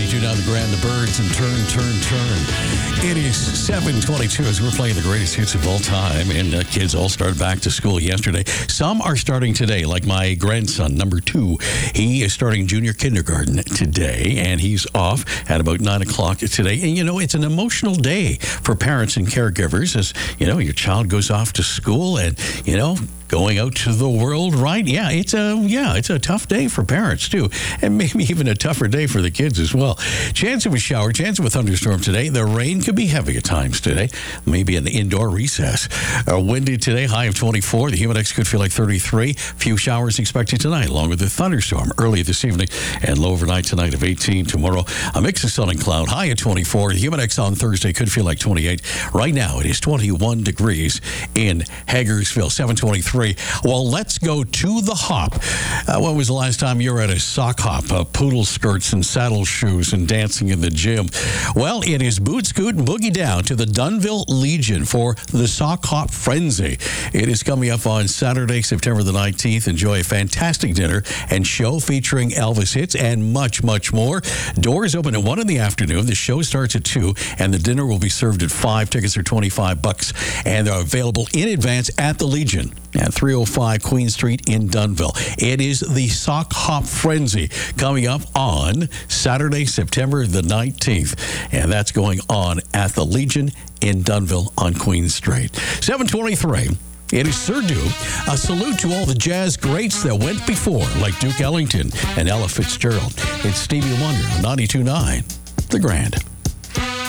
92.9 The Grand, the Birds, and Turn. It is 7:22 as we're playing the greatest hits of all time, and kids all started back to school yesterday. Some are starting today, like my grandson, number 2. He is starting junior kindergarten today, and he's off at about 9 o'clock today. And, you know, it's an emotional day for parents and caregivers as, you know, your child goes off to school and, you know, going out to the world, right? It's a tough day for parents too, and maybe even a tougher day for the kids as well. Chance of a shower, chance of a thunderstorm today. The rain could be heavy at times today, maybe an indoor recess. Windy today, high of 24. The humid index could feel like 33. Few showers expected tonight, along with a thunderstorm early this evening, and low overnight tonight of 18. Tomorrow, a mix of sun and cloud, high of 24. The humid index on Thursday could feel like 28. Right now, it is 21 degrees in Hagersville. 7:23. Well, let's go to the hop. When was the last time you were at a sock hop? Poodle skirts and saddle shoes and dancing in the gym. Well, it is boot, scoot, and boogie down to the Dunnville Legion for the Sock Hop Frenzy. It is coming up on Saturday, September the 19th. Enjoy a fantastic dinner and show featuring Elvis hits and much, much more. Doors open at 1 in the afternoon. The show starts at 2, and the dinner will be served at 5. Tickets are $25, and they're available in advance at the Legion at 305 Queen Street in Dunnville. It is the Sock Hop Frenzy coming up on Saturday, September the 19th. And that's going on at the Legion in Dunnville on Queen Street. 7:23. It is Sir Duke. A salute to all the jazz greats that went before, like Duke Ellington and Ella Fitzgerald. It's Stevie Wonder on 92.9 The Grand.